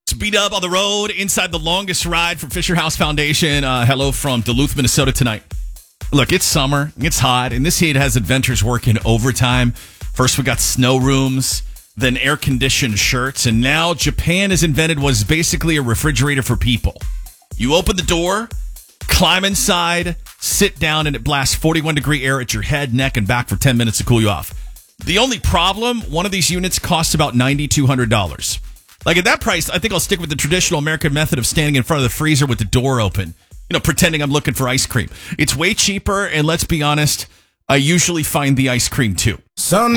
Speed up on the road inside the longest ride from Fisher House Foundation. Hello from Duluth, Minnesota tonight. Look, it's summer. It's hot. And this heat has adventures working overtime. First, we got snow rooms, then air-conditioned shirts. And now Japan has invented what is basically a refrigerator for people. You open the door, climb inside, sit down, and it blasts 41-degree air at your head, neck, and back for 10 minutes to cool you off. The only problem, one of these units costs about $9,200. Like, at that price, I think I'll stick with the traditional American method of standing in front of the freezer with the door open, pretending I'm looking for ice cream. It's way cheaper, and let's be honest, I usually find the ice cream too.